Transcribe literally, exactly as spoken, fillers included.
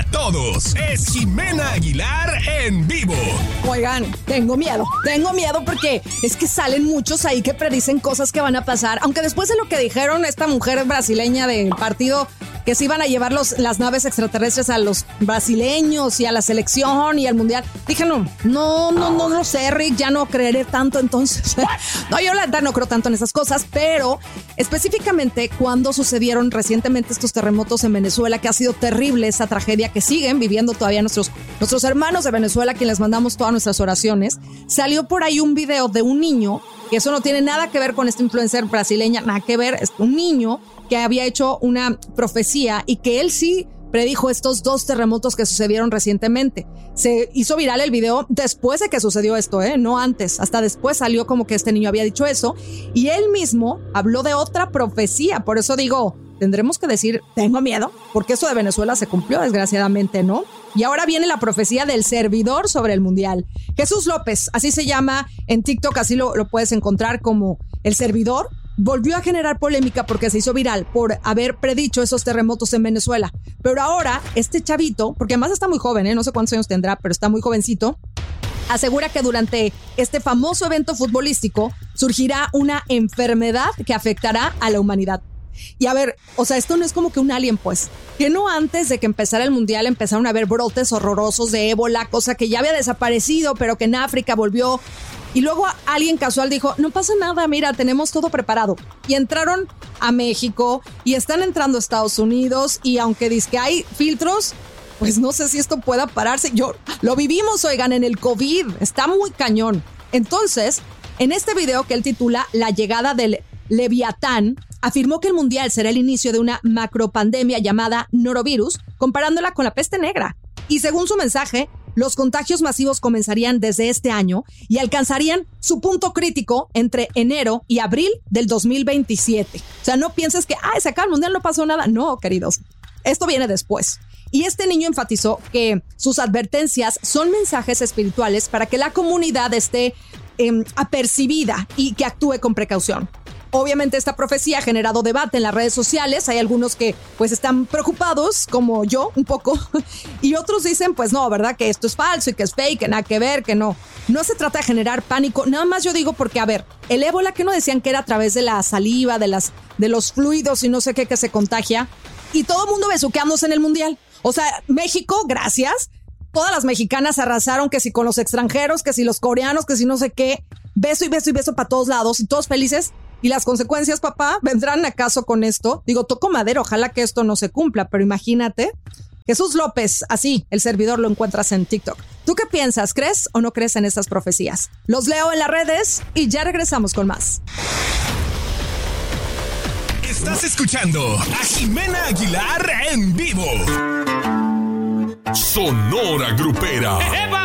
todos. Es Jimena Aguilar en vivo. Oigan, tengo miedo, tengo miedo porque es que salen muchos ahí que predicen cosas que van a pasar. Aunque después de lo que dijeron esta mujer brasileña del partido, que se iban a llevar los, las naves extraterrestres a los brasileños y a la selección y al mundial. Dije, no, no, no, no lo sé, Rick, ya no creeré tanto entonces. No, yo la verdad no creo tanto en esas cosas, pero específicamente cuando sucedieron recientemente estos terremotos en Venezuela, que ha sido terrible esa tragedia que siguen viviendo todavía nuestros, nuestros hermanos de Venezuela, a quienes les mandamos todas nuestras oraciones, salió por ahí un video de un niño, que eso no tiene nada que ver con esta influencer brasileña, nada que ver, es un niño que había hecho una profecía y que él sí predijo estos dos terremotos que sucedieron recientemente. Se hizo viral el video después de que sucedió esto, ¿eh? No antes. Hasta después salió como que este niño había dicho eso. Y él mismo habló de otra profecía. Por eso digo, tendremos que decir, tengo miedo, porque eso de Venezuela se cumplió, desgraciadamente, ¿no? Y ahora viene la profecía del servidor sobre el mundial. Jesús López, así se llama en TikTok, así lo, lo puedes encontrar como el servidor. Volvió a generar polémica porque se hizo viral por haber predicho esos terremotos en Venezuela. Pero ahora este chavito, porque además está muy joven, ¿eh? No sé cuántos años tendrá, pero está muy jovencito, asegura que durante este famoso evento futbolístico surgirá una enfermedad que afectará a la humanidad. Y a ver, o sea, esto no es como que un alien, pues. Que no antes de que empezara el mundial empezaron a haber brotes horrorosos de ébola, cosa que ya había desaparecido, pero que en África volvió. Y luego alguien casual dijo, no pasa nada, mira, tenemos todo preparado. Y entraron a México y están entrando a Estados Unidos y aunque dice que hay filtros, pues no sé si esto pueda pararse. Yo lo vivimos, oigan, en el COVID, está muy cañón. Entonces, en este video que él titula La llegada del Leviatán, afirmó que el mundial será el inicio de una macropandemia llamada norovirus, comparándola con la peste negra. Y según su mensaje, los contagios masivos comenzarían desde este año y alcanzarían su punto crítico entre enero y abril del dos mil veintisiete. O sea, no pienses que, ah, se acaba el mundial, no pasó nada. No, queridos, esto viene después. Y este niño enfatizó que sus advertencias son mensajes espirituales para que la comunidad esté eh, apercibida y que actúe con precaución. Obviamente esta profecía ha generado debate en las redes sociales. Hay algunos que pues están preocupados, como yo un poco, y otros dicen pues no, ¿verdad? Que esto es falso y que es fake, que nada que ver, que no. No se trata de generar pánico, nada más yo digo porque, a ver, el ébola que no decían que era a través de la saliva, de, las, de los fluidos y no sé qué que se contagia, y todo el mundo besuqueándose en el mundial. O sea, México, gracias, todas las mexicanas arrasaron, que si con los extranjeros, que si los coreanos, que si no sé qué, beso y beso y beso para todos lados y todos felices. ¿Y las consecuencias, papá, vendrán acaso con esto? Digo, toco madera, ojalá que esto no se cumpla, pero imagínate. Jesús López, así, el servidor lo encuentras en TikTok. ¿Tú qué piensas? ¿Crees o no crees en estas profecías? Los leo en las redes y ya regresamos con más. Estás escuchando a Jimena Aguilar en vivo. Sonora Grupera.